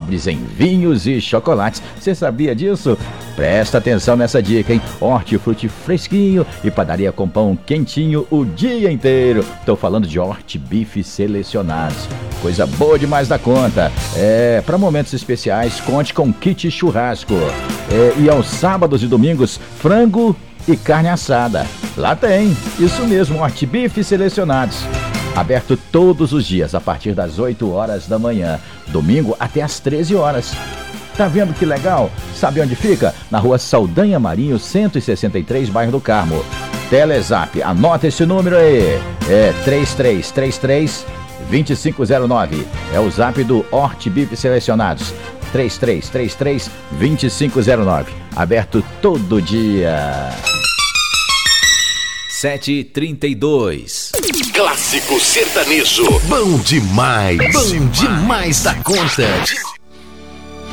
nobres em vinhos e chocolates. Você sabia disso? Presta atenção nessa dica, hein? Hortifruti fresquinho e padaria com pão quentinho o dia inteiro. Tô falando de hortifruti selecionados. Coisa boa demais da conta. Para momentos especiais, conte com kit churrasco. E aos sábados e domingos, frango e carne assada. Lá tem, isso mesmo, hortifruti selecionados. Aberto todos os dias a partir das 8 horas da manhã, domingo até às 13 horas. Tá vendo que legal? Sabe onde fica? Na rua Saldanha Marinho, 163, bairro do Carmo. Telezap, anota esse número aí. 3333-2509. É o zap do Hortifruti Selecionados. 3333-2509. Aberto todo dia. 7h32. Clássico sertanejo. Bom demais. Bom demais da conta.